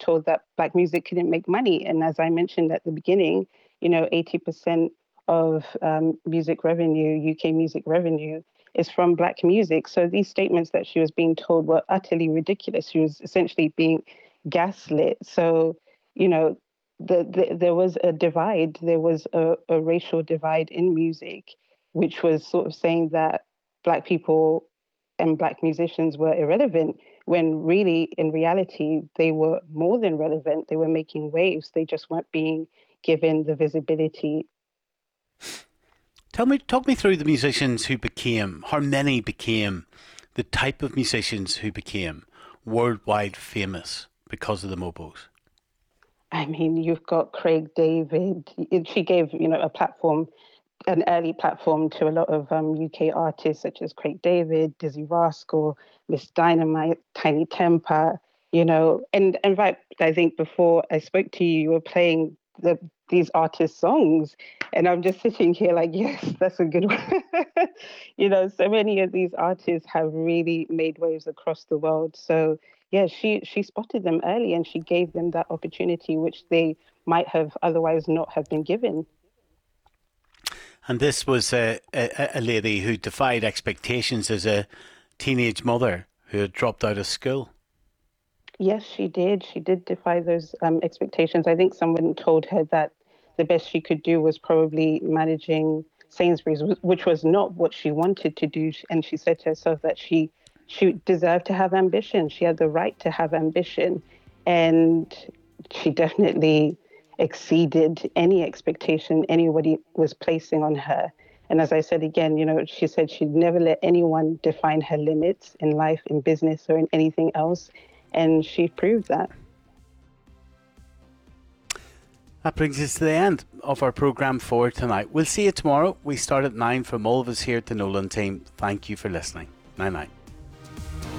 told that Black music couldn't make money. And as I mentioned at the beginning, 80% of music revenue, UK music revenue, is from Black music. So these statements that she was being told were utterly ridiculous. She was essentially being gaslit. So, there was a divide. There was a racial divide in music, which was sort of saying that Black people and Black musicians were irrelevant, when really, in reality, they were more than relevant. They were making waves. They just weren't being given the visibility. Talk me through the musicians who became, how many became the type of musicians who became worldwide famous because of the Mobos. I mean, you've got Craig David. She gave, a platform, an early platform to a lot of UK artists such as Craig David, Dizzy Rascal, Miss Dynamite, Tiny Temper, and in fact, I think before I spoke to you, you were playing these artists' songs, and I'm just sitting here like, yes, that's a good one. So many of these artists have really made waves across the world. So yeah, she spotted them early and she gave them that opportunity, which they might have otherwise not have been given. And this was a lady who defied expectations as a teenage mother who had dropped out of school. Yes, she did. She did defy those expectations. I think someone told her that the best she could do was probably managing Sainsbury's, which was not what she wanted to do. And she said to herself that she deserved to have ambition. She had the right to have ambition. And she definitely exceeded any expectation anybody was placing on her. And as I said again, she said she'd never let anyone define her limits in life, in business, or in anything else. And she proved that. That brings us to the end of our programme for tonight. We'll see you tomorrow. We start at 9 from all of us here at the Nolan team. Thank you for listening. Night night.